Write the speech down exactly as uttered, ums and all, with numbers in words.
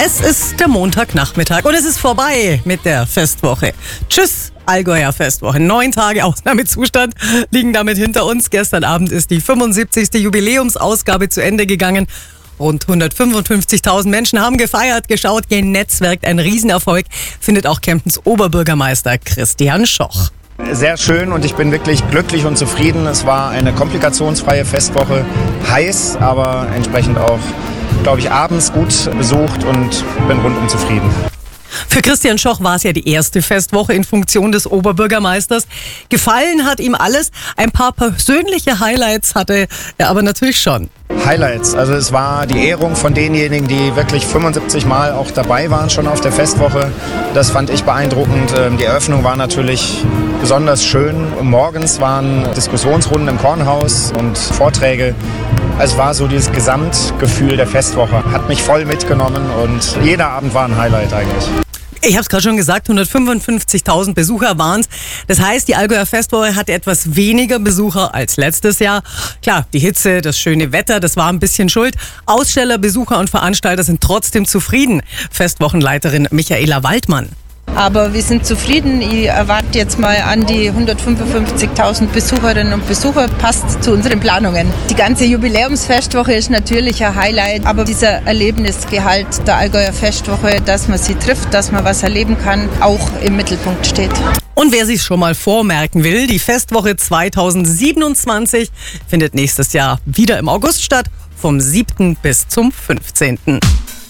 Es ist der Montagnachmittag und es ist vorbei mit der Festwoche. Tschüss, Allgäuer Festwoche. Neun Tage Ausnahmezustand liegen damit hinter uns. Gestern Abend ist die fünfundsiebzigste Jubiläumsausgabe zu Ende gegangen. Rund hundertfünfundfünfzigtausend Menschen haben gefeiert, geschaut, genetzwerkt. Ein Riesenerfolg findet auch Kemptens Oberbürgermeister Christian Schoch. Sehr schön und ich bin wirklich glücklich und zufrieden. Es war eine komplikationsfreie Festwoche, heiß, aber entsprechend auch, glaube ich, abends gut besucht und bin rundum zufrieden. Für Christian Schoch war es ja die erste Festwoche in Funktion des Oberbürgermeisters. Gefallen hat ihm alles. Ein paar persönliche Highlights hatte er aber natürlich schon. Highlights, also es war die Ehrung von denjenigen, die wirklich fünfundsiebzig Mal auch dabei waren schon auf der Festwoche. Das fand ich beeindruckend. Die Eröffnung war natürlich besonders schön. Morgens waren Diskussionsrunden im Kornhaus und Vorträge. Es war so dieses Gesamtgefühl der Festwoche. Hat mich voll mitgenommen und jeder Abend war ein Highlight eigentlich. Ich habe es gerade schon gesagt, hundertfünfundfünfzigtausend Besucher waren es. Das heißt, die Allgäuer Festwoche hatte etwas weniger Besucher als letztes Jahr. Klar, die Hitze, das schöne Wetter, das war ein bisschen schuld. Aussteller, Besucher und Veranstalter sind trotzdem zufrieden. Festwochenleiterin Michaela Waldmann. Aber wir sind zufrieden. Ich erwarte jetzt mal an die hundertfünfundfünfzigtausend Besucherinnen und Besucher. Passt zu unseren Planungen. Die ganze Jubiläumsfestwoche ist natürlich ein Highlight. Aber dieser Erlebnisgehalt der Allgäuer Festwoche, dass man sie trifft, dass man was erleben kann, auch im Mittelpunkt steht. Und wer sich schon mal vormerken will, die Festwoche zweitausendsiebenundzwanzig findet nächstes Jahr wieder im August statt, vom siebten bis zum fünfzehnten